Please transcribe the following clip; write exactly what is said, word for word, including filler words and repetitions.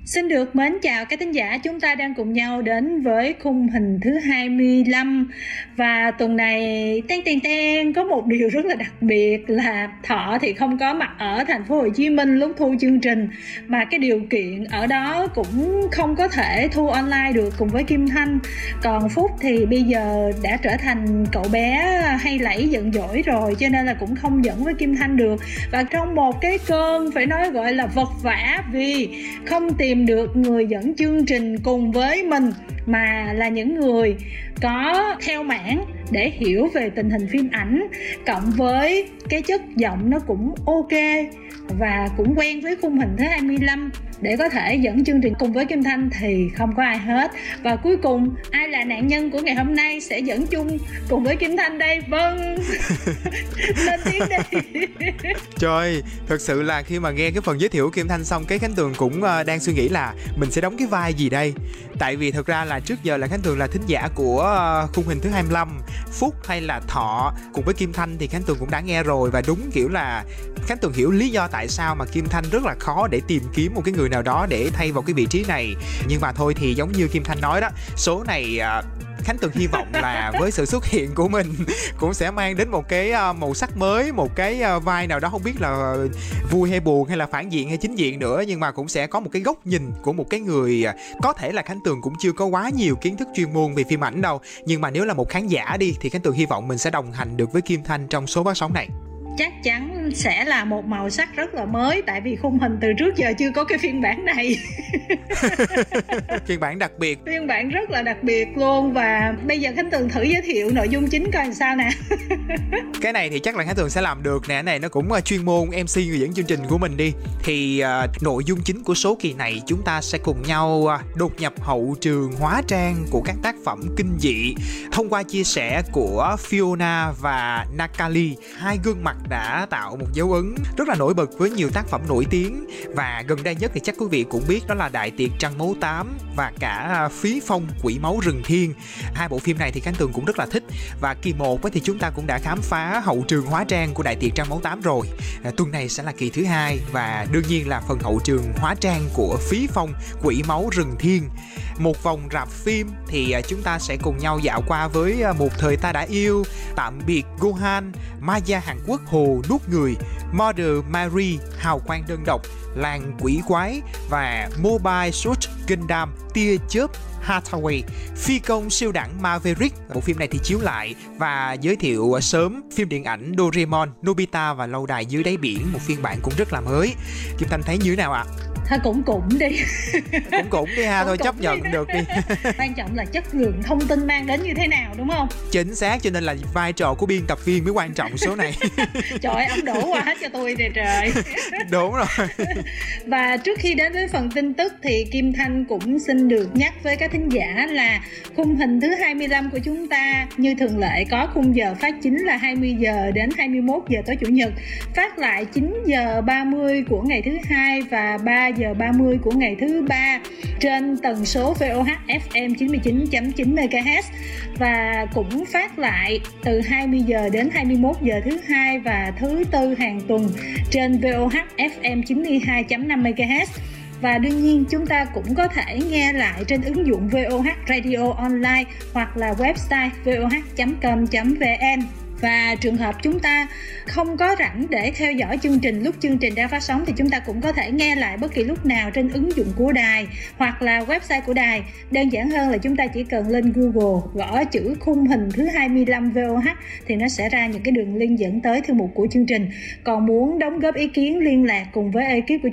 Xin được mến chào các thính giả, chúng ta đang cùng nhau đến với khung hình thứ hai mươi lăm. Và tuần này ten ten ten có một điều rất là đặc biệt là Thọ thì không có mặt ở thành phố Hồ Chí Minh lúc thu chương trình, mà cái điều kiện ở đó cũng không có thể thu online được cùng với Kim Thanh. Còn Phúc thì bây giờ đã trở thành cậu bé hay lẫy giận dỗi rồi, cho nên là cũng không dẫn với Kim Thanh được. Và trong một cái cơn phải nói gọi là vật vã vì không tìm được người dẫn chương trình cùng với mình, mà là những người có theo mảng để hiểu về tình hình phim ảnh, cộng với cái chất giọng nó cũng ok và cũng quen với khung hình thứ hai mươi lăm để có thể dẫn chương trình cùng với Kim Thanh thì không có ai hết. Và cuối cùng ai là nạn nhân của ngày hôm nay sẽ dẫn chung cùng với Kim Thanh đây? Vâng. Lên tiếng đi. Trời, thật sự là khi mà nghe cái phần giới thiệu của Kim Thanh xong, cái Khánh Tường cũng đang suy nghĩ là mình sẽ đóng cái vai gì đây. Tại vì thật ra là trước giờ là Khánh Tường là thính giả của khung hình thứ hai mươi lăm. Phúc hay là Thọ cùng với Kim Thanh thì Khánh Tường cũng đã nghe rồi. Và đúng kiểu là Khánh Tường hiểu lý do tại sao mà Kim Thanh rất là khó để tìm kiếm một cái người nào đó để thay vào cái vị trí này. Nhưng mà thôi thì giống như Kim Thanh nói đó, số này Khánh Tường hy vọng là với sự xuất hiện của mình cũng sẽ mang đến một cái màu sắc mới, một cái vai nào đó không biết là vui hay buồn hay là phản diện hay chính diện nữa, nhưng mà cũng sẽ có một cái góc nhìn của một cái người có thể là Khánh Tường cũng chưa có quá nhiều kiến thức chuyên môn về phim ảnh đâu, nhưng mà nếu là một khán giả đi thì Khánh Tường hy vọng mình sẽ đồng hành được với Kim Thanh trong số phát sóng này. Chắc chắn sẽ là một màu sắc rất là mới, tại vì khung hình từ trước giờ chưa có cái phiên bản này. Phiên bản đặc biệt. Phiên bản rất là đặc biệt luôn. Và bây giờ Khánh Tường thử giới thiệu nội dung chính coi làm sao nè. Cái này thì chắc là Khánh Tường sẽ làm được nè. Cái này nó cũng chuyên môn em xê người dẫn chương trình của mình đi. Thì uh, nội dung chính của số kỳ này chúng ta sẽ cùng nhau uh, đột nhập hậu trường hóa trang của các tác phẩm kinh dị thông qua chia sẻ của Fiona và Nakali, hai gương mặt đã tạo một dấu ấn rất là nổi bật với nhiều tác phẩm nổi tiếng. Và gần đây nhất thì chắc quý vị cũng biết đó là Đại Tiệc Trăng Máu tám và cả Phí Phong Quỷ Máu Rừng Thiên. Hai bộ phim này thì Khánh Tường cũng rất là thích. Và kỳ một thì chúng ta cũng đã khám phá hậu trường hóa trang của Đại Tiệc Trăng Máu tám rồi. à, Tuần này sẽ là kỳ thứ hai và đương nhiên là phần hậu trường hóa trang của Phí Phong Quỷ Máu Rừng Thiên. Một vòng rạp phim thì chúng ta sẽ cùng nhau dạo qua với Một Thời Ta Đã Yêu, Tạm Biệt Gohan, Maya Hàn Quốc Hồ Nuốt Người, Mother Mary Hào Quang Đơn Độc, Làng Quỷ Quái và Mobile Suit Gundam Tia Chớp Hathaway, Phi Công Siêu Đẳng Maverick. Bộ phim này thì chiếu lại và giới thiệu sớm phim điện ảnh Doraemon, Nobita và Lâu Đài Dưới Đáy Biển, một phiên bản cũng rất là mới. Kim Thanh thấy như thế nào ạ? À? Thôi cũng cũng đi. Cũng cũng đi ha, cũng thôi cũng chấp nhận đi. Được đi. Quan trọng là chất lượng thông tin mang đến như thế nào, đúng không? Chính xác, cho nên là vai trò của biên tập viên mới quan trọng số này. Trời ơi, ông đổ qua hết cho tôi nè trời. Đúng rồi. Và trước khi đến với phần tin tức thì Kim Thanh cũng xin được nhắc với các thính giả là khung hình thứ hai mươi lăm của chúng ta như thường lệ có khung giờ phát chính là hai mươi giờ đến hai mươi mốt giờ tối Chủ nhật, phát lại chín giờ ba mươi của ngày thứ hai và ba giờ ba mươi của ngày thứ ba trên tần số vê o hát ép em chín mươi chín chấm chín mê ga héc, và cũng phát lại từ hai mươi giờ đến hai mươi mốt giờ thứ hai và thứ tư hàng tuần trên vê o hát ép em chín mươi hai chấm năm mê ga héc. Và đương nhiên chúng ta cũng có thể nghe lại trên ứng dụng vê o hát Radio Online hoặc là website vê o hát chấm com chấm vê en. Và trường hợp chúng ta không có rảnh để theo dõi chương trình lúc chương trình đang phát sóng thì chúng ta cũng có thể nghe lại bất kỳ lúc nào trên ứng dụng của đài hoặc là website của đài. Đơn giản hơn là chúng ta chỉ cần lên Google gõ chữ khung hình thứ hai mươi lăm vê o hát thì nó sẽ ra những cái đường link dẫn tới thư mục của chương trình. Còn muốn đóng góp ý kiến, liên lạc cùng với ekip của